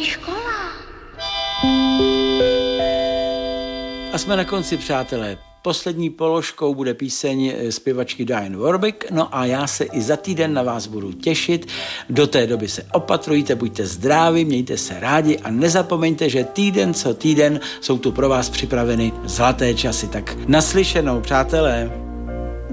škola. A jsme na konci, přátelé. Poslední položkou bude píseň zpěvačky Diane Warwick, no a já se i za týden na vás budu těšit. Do té doby se opatrujte, buďte zdraví, mějte se rádi a nezapomeňte, že týden co týden jsou tu pro vás připraveny zlaté časy. Tak naslyšenou, přátelé.